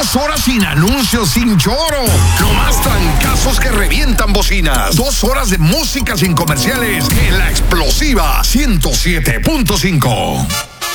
2 horas sin anuncios, sin choro. Nomás trancazos que revientan bocinas. 2 horas de música sin comerciales en la explosiva 107.5.